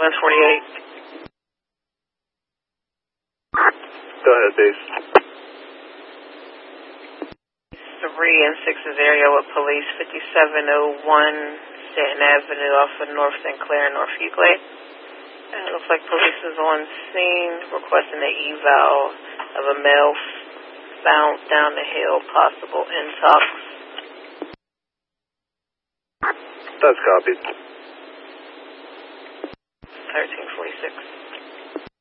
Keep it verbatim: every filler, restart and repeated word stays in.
West forty-eight. Go ahead, base. Three and six's area with police, fifty-seven oh one Stanton Avenue off of North Sinclair, North Euclid. And it looks like police is on scene requesting an eval of a male found down the hill, possible intox. That's copied.